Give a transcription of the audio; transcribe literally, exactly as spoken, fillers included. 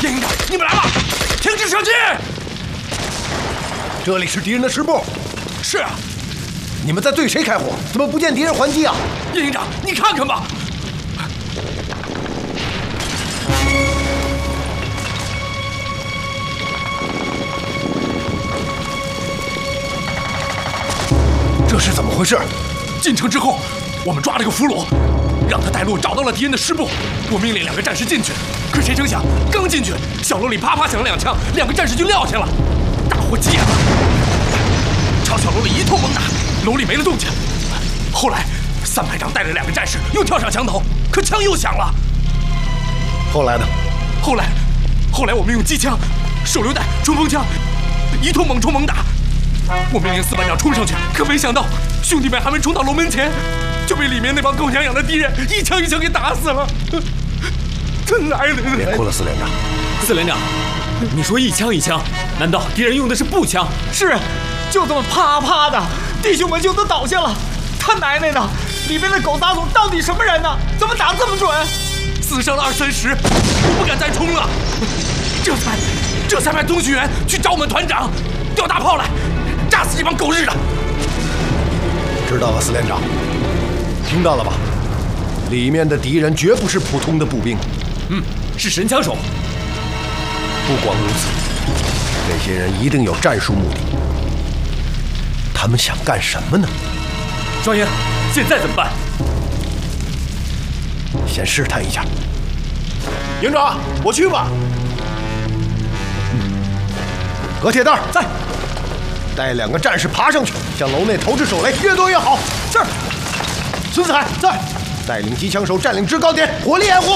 叶营长，你们来了！停止射击！ 这里是敌人的师部。 是啊。 你们在对谁开火？怎么不见敌人还击啊？ 叶营长，你看看吧。 这是怎么回事？ 进城之后，我们抓了个俘虏，让他带路找到了敌人的师部。我命令两个战士进去，可谁成想，刚进去，小楼里啪啪响了两枪，两个战士就撂下了，大火急眼了，朝小楼里一通猛打，楼里没了动静。后来，三排长带着两个战士又跳上墙头，可枪又响了。 后来呢？ 后来，后来我们用机枪、手榴弹、冲锋枪，一通猛冲猛打。我命令四班长冲上去，可没想到兄弟们还没冲到楼门前，就被里面那帮狗娘养的敌人一枪一枪给打死了。来了！ 别哭了，四连长。 四连长，你说一枪一枪，难道敌人用的是步枪？ 是，就这么啪啪的，弟兄们就都倒下了。他奶奶的，里面的狗杂种到底什么人呢？怎么打得这么准？ 死伤了二三十，我不敢再冲了。这才，这才派通讯员去找我们团长，调大炮来。炸死这帮狗日的！ 知道了，四连长，听到了吧？里面的敌人绝不是普通的步兵， 嗯，是神枪手。 不光如此，这些人一定有战术目的。他们想干什么呢？ 庄爷，现在怎么办？ 先试探一下。 营长，我去吧。 葛铁蛋在。 带两个战士爬上去，向楼内投掷手雷，越多越好。 是。 孙四海在，带领机枪手占领制高点，火力掩护。